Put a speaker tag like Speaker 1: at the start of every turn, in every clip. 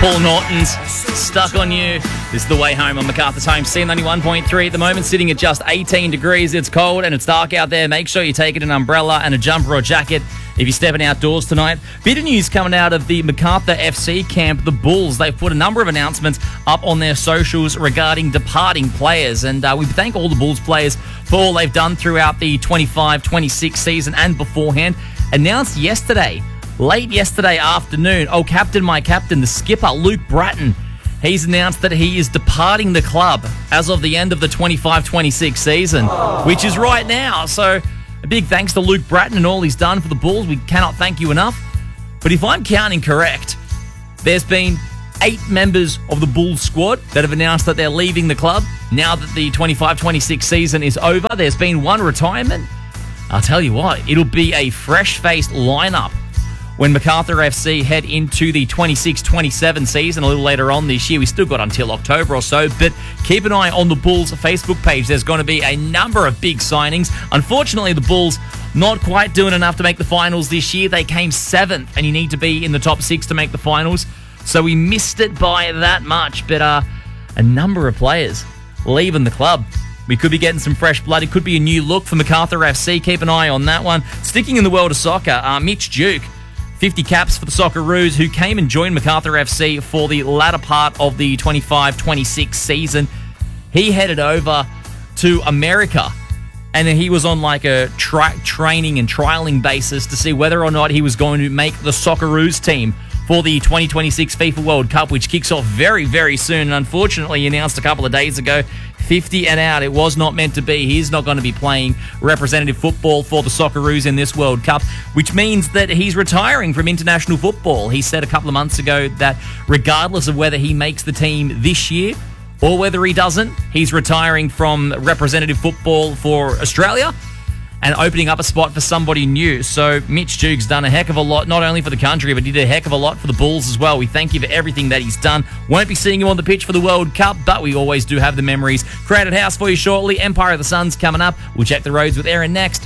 Speaker 1: Paul Norton's Stuck on You. This is the way home on MacArthur's Home. C91.3 at the moment, sitting at just 18 degrees. It's cold and it's dark out there. Make sure you take it an umbrella and a jumper or jacket if you're stepping outdoors tonight. Bit of news coming out of the MacArthur FC camp. The Bulls, they've put a number of announcements up on their socials regarding departing players. And we thank all the Bulls players for all they've done throughout the 25-26 season and beforehand. Announced yesterday, late yesterday afternoon, my captain, the skipper, Luke Bratton, he's announced that he is departing the club as of the end of the 25-26 season, which is right now. So a big thanks to Luke Bratton and all he's done for the Bulls. We cannot thank you enough. But if I'm counting correct, there's been 8 members of the Bulls squad that have announced that they're leaving the club now that the 25-26 season is over. There's been one retirement. I'll tell you what, it'll be a fresh-faced lineup when MacArthur FC head into the 26-27 season a little later on this year. We still got until October or so, but keep an eye on the Bulls Facebook page. There's going to be a number of big signings. Unfortunately, the Bulls not quite doing enough to make the finals this year. They came 7th, and you need to be in the top 6 to make the finals. So we missed it by that much, but a number of players leaving the club. We could be getting some fresh blood. It could be a new look for MacArthur FC. Keep an eye on that one. Sticking in the world of soccer, Mitch Duke, 50 caps for the Socceroos, who came and joined MacArthur FC for the latter part of the 25-26 season. He headed over to America, and then he was on like a training and trialing basis to see whether or not he was going to make the Socceroos team for the 2026 FIFA World Cup, which kicks off very, very soon. And unfortunately, he announced a couple of days ago, 50 and out. It was not meant to be. He's not going to be playing representative football for the Socceroos in this World Cup, which means that he's retiring from international football. He said a couple of months ago that regardless of whether he makes the team this year or whether he doesn't, he's retiring from representative football for Australia and opening up a spot for somebody new. So Mitch Duke's done a heck of a lot, not only for the country, but he did a heck of a lot for the Bulls as well. We thank you for everything that he's done. Won't be seeing him on the pitch for the World Cup, but we always do have the memories. Crowded House for you shortly. Empire of the Sun's coming up. We'll check the roads with Aaron next.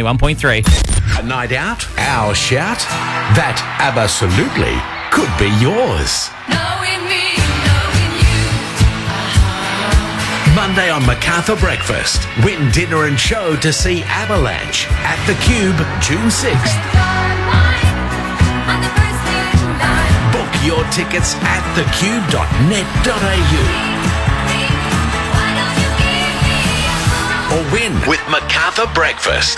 Speaker 1: C91.3.
Speaker 2: A night out, our shout, that absolutely could be yours. Monday on MacArthur Breakfast, win dinner and show to see Avalanche at the Cube, June 6th. Book your tickets at thecube.net.au. Or win with MacArthur Breakfast.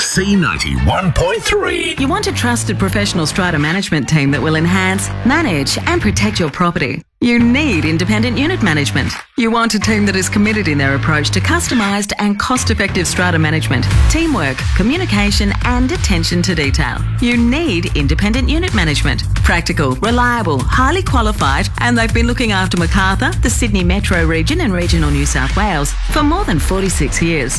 Speaker 2: C91.3.
Speaker 3: You want a trusted professional strata management team that will enhance, manage and protect your property. You need independent unit management. You want a team that is committed in their approach to customised and cost-effective strata management, teamwork, communication and attention to detail. You need independent unit management. Practical, reliable, highly qualified, and they've been looking after MacArthur, the Sydney Metro region and regional New South Wales for more than 46 years.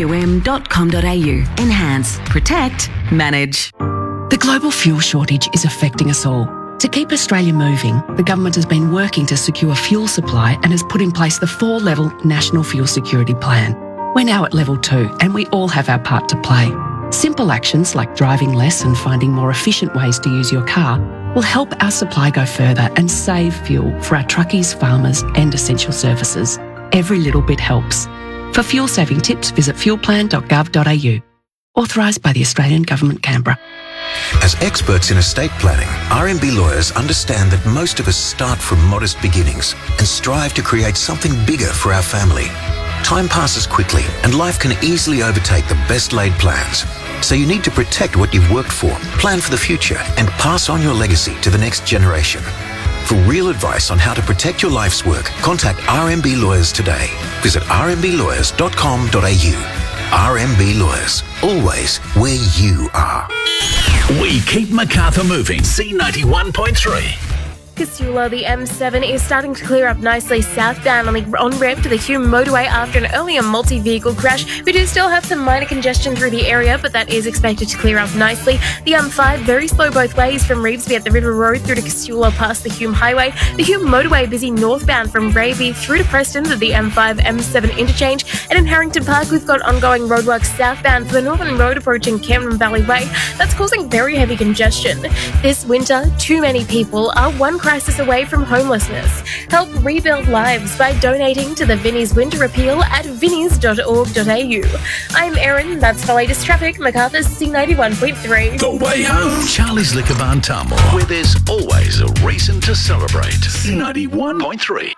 Speaker 3: IUM.com.au. Enhance, protect, manage.
Speaker 4: The global fuel shortage is affecting us all. To keep Australia moving, the government has been working to secure fuel supply and has put in place the 4-level National Fuel Security Plan. We're now at level 2 and we all have our part to play. Simple actions like driving less and finding more efficient ways to use your car will help our supply go further and save fuel for our truckies, farmers and essential services. Every little bit helps. For fuel saving tips, visit fuelplan.gov.au. Authorised by the Australian Government, Canberra.
Speaker 5: As experts in estate planning, RMB lawyers understand that most of us start from modest beginnings and strive to create something bigger for our family. Time passes quickly and life can easily overtake the best laid plans. So you need to protect what you've worked for, plan for the future and pass on your legacy to the next generation. For real advice on how to protect your life's work, contact RMB Lawyers today. Visit rmblawers.com.au. RMB Lawyers, always where you are.
Speaker 2: We keep MacArthur moving. C91.3.
Speaker 6: Casula, the M7 is starting to clear up nicely southbound on the on-ramp to the Hume motorway after an earlier multi-vehicle crash. We do still have some minor congestion through the area, but that is expected to clear up nicely. The M5 very slow both ways from Revesby at the River Road through to Casula past the Hume Highway. The Hume motorway busy northbound from Gravey through to Preston at the M5 M7 interchange. And in Harrington Park, we've got ongoing roadworks southbound for the Northern Road approaching Cameron Valley Way. That's causing very heavy congestion. This winter, too many people are one crisis away from homelessness. Help rebuild lives by donating to the Vinnie's Winter Appeal at vinnies.org.au. I'm Erin, that's the latest traffic, Macarthur's C91.3.
Speaker 2: The Way Home. Charlie's Liquor Barn Tamworth, where there's always a reason to celebrate. C91.3.